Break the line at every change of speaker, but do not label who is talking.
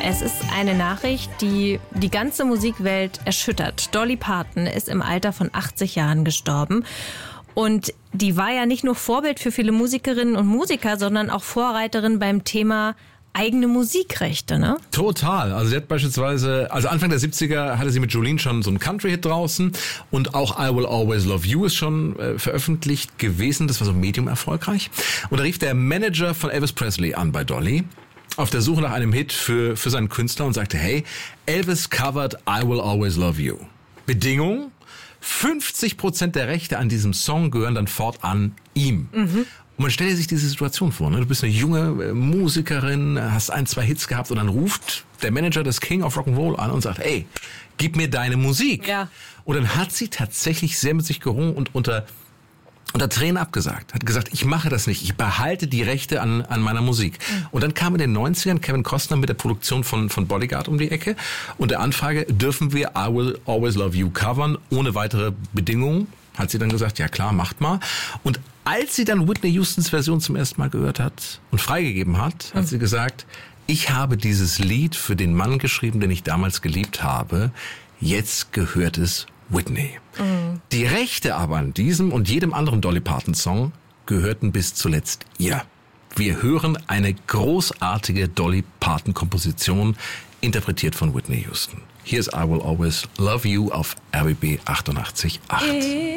Es ist eine Nachricht, die die ganze Musikwelt erschüttert. Dolly Parton ist im Alter von 80 Jahren gestorben. Und die war ja nicht nur Vorbild für viele Musikerinnen und Musiker, sondern auch Vorreiterin beim Thema eigene Musikrechte, ne?
Total. Also sie hat beispielsweise, Anfang der 70er hatte sie mit Jolene schon so einen Country-Hit draußen und auch I Will Always Love You ist schon veröffentlicht gewesen. Das war so medium erfolgreich. Und da rief der Manager von Elvis Presley an bei Dolly auf der Suche nach einem Hit für seinen Künstler und sagte, hey, Elvis covered I Will Always Love You. Bedingung? 50% der Rechte an diesem Song gehören dann fortan ihm. Mhm. Und man stellt sich diese Situation vor, ne? Du bist eine junge Musikerin, hast 1, 2 Hits gehabt und dann ruft der Manager des King of Rock'n'Roll an und sagt, ey, gib mir deine Musik.
Ja.
Und dann hat sie tatsächlich sehr mit sich gerungen und unter Tränen abgesagt. Hat gesagt, ich mache das nicht, ich behalte die Rechte an meiner Musik. Mhm. Und dann kam in den 90ern Kevin Costner mit der Produktion von Bodyguard um die Ecke und der Anfrage, dürfen wir I Will Always Love You covern, ohne weitere Bedingungen? Hat sie dann gesagt, ja klar, macht mal. Und als sie dann Whitney Houstons Version zum ersten Mal gehört hat und freigegeben hat, hat sie gesagt, ich habe dieses Lied für den Mann geschrieben, den ich damals geliebt habe. Jetzt gehört es Whitney. Mhm. Die Rechte aber an diesem und jedem anderen Dolly Parton Song gehörten bis zuletzt ihr. Wir hören eine großartige Dolly Parton Komposition, interpretiert von Whitney Houston. Hier ist I Will Always Love You auf RBB 88.8.